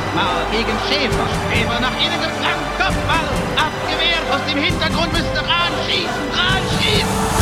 Mal gegen Schäfer. Schäfer nach innen geflankt. Kopfball abgewehrt. Aus dem Hintergrund müsste Rahn schießen. Rahn schießt.